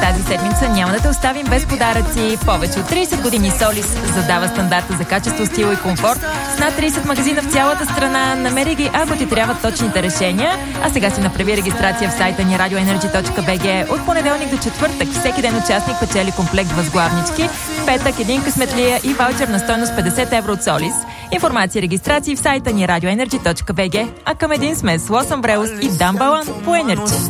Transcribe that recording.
Тази седмица няма да те оставим без подаръци. Повече от 30 години Солис задава стандарта за качество, стил и комфорт. С над 30 магазина в цялата страна. Намери ги, ако ти трябват точните решения. А сега си направи регистрация в сайта ни radioenergy.bg. От понеделник до четвъртък всеки ден участник печели комплект възглавнички. В петък един късметлия и ваучер на стойност 50 евро от Солис. Информация и регистрации в сайта ни radioenergy.bg. А към един сме с Лос Амбреус и Дан Балан по Енерджи.